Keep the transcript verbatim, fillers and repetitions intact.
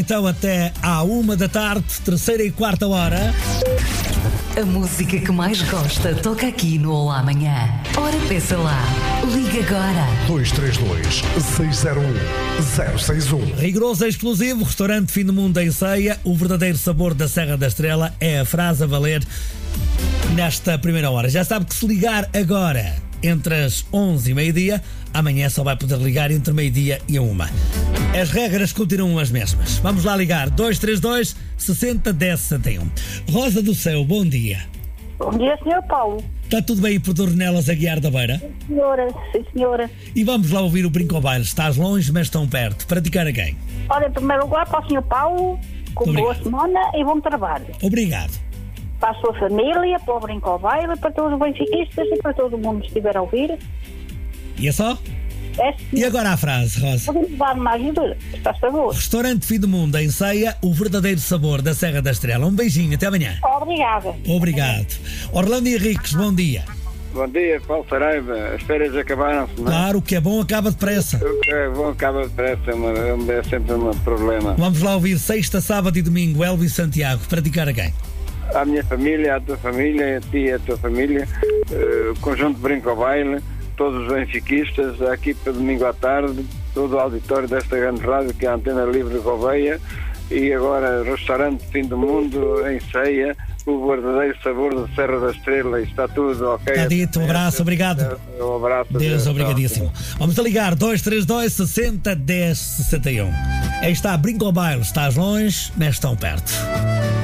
Então até à uma da tarde, terceira e quarta hora. A música que mais gosta toca aqui no Olá Amanhã. Ora, peça lá. Liga agora. dois três dois, seis zero um, zero seis um. Rigoroso e exclusivo, restaurante Fim do Mundo em Ceia. O verdadeiro sabor da Serra da Estrela é a frase a valer nesta primeira hora. Já sabe que se ligar agora entre as onze e meio-dia, amanhã só vai poder ligar entre meio-dia e a uma. As regras continuam as mesmas. Vamos lá ligar. dois três dois, sessenta, dez, sessenta e um. Rosa do Céu, bom dia. Bom dia, senhor Paulo. Está tudo bem por Dornelas, Aguiar da Beira? Sim, senhora. Sim, senhora. E vamos lá ouvir o Brinco ao Baile. Estás longe, mas tão perto. Praticar a quem? Olha, em primeiro lugar, para o senhor Paulo, com Obrigado. boa semana e bom trabalho. Obrigado. Para a sua família, para o Brinco ao Baile, para todos os benfiquistas e para todo mundo que estiver a ouvir. E é só? É, E agora a frase, Rosa? podemos dar mais ajuda, está favor. Restaurante Fim do Mundo em Ceia, o verdadeiro sabor da Serra da Estrela. Um beijinho, até amanhã. Obrigada. Obrigado. Orlando Henriques, bom dia. Bom dia, Paulo Saraiva. As férias acabaram-se, não é? Claro, o que é bom acaba depressa. O que é bom acaba depressa, é, uma- é sempre um problema. Vamos lá ouvir sexta, sábado e domingo, Elvis Santiago. Praticar a quem? À minha família, à tua família, a ti e à tua família, eh, o conjunto Brinco ao Baile, todos os benfiquistas, a equipa domingo à tarde, todo o auditório desta grande rádio que é a Antena Livre de Gouveia, e agora restaurante Fim do Mundo em Ceia, o verdadeiro sabor da Serra da Estrela. E está tudo ok. Está dito, um abraço, obrigado. Um abraço. Deus, obrigadíssimo. Vamos a ligar, dois três dois, sessenta, dez, sessenta e um. Aí está, Brinco ao Baile. Estás longe, mas tão perto.